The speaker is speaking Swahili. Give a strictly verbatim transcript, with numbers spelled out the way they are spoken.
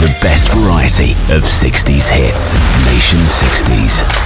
The best variety of sixties hits. Nation sixties.